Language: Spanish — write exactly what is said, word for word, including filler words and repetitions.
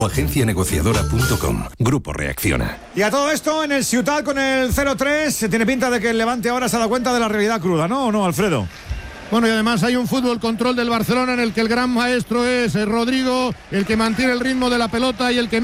agencia negociadora punto com. Grupo Reacciona. Y a todo esto en el Ciutat con el cero tres, se tiene pinta de que el Levante ahora se ha dado cuenta de la realidad cruda, ¿no? ¿O no, Alfredo? Bueno, y además hay un fútbol control del Barcelona en el que el gran maestro es Rodrigo, el que mantiene el ritmo de la pelota y el que